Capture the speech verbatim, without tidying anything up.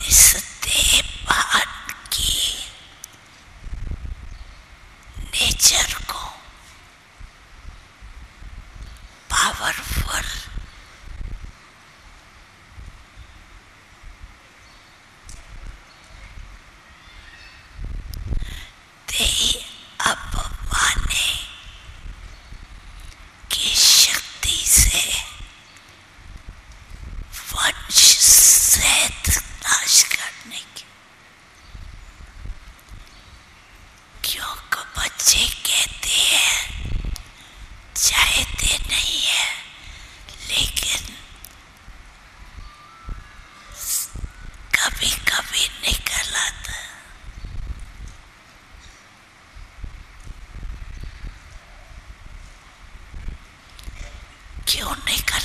इस देहभान की नेचर को पावरफुल देही अपमाने की शक्ति से वंश सहित नाश करने की। क्योंकि बच्चे कहते हैं चाहते नहीं है, लेकिन कभी कभी निकल आता। क्यों निकल